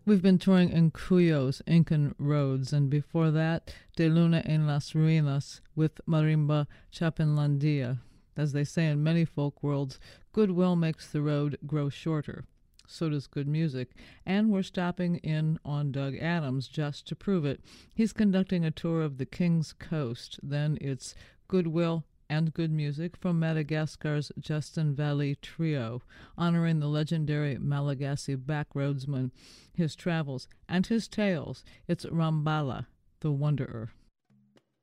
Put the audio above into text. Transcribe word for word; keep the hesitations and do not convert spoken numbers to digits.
We've been touring in Cuyos, Incan Roads, and before that, De Luna en las Ruinas with Marimba Chapinlandia. As they say in many folk worlds, goodwill makes the road grow shorter. So does good music. And we're stopping in on Doug Adams just to prove it. He's conducting a tour of the King's Coast. Then it's goodwill and good music from Madagascar's Justin Valley Trio, honoring the legendary Malagasy backroadsman, his travels, and his tales. It's Rambala, the Wanderer.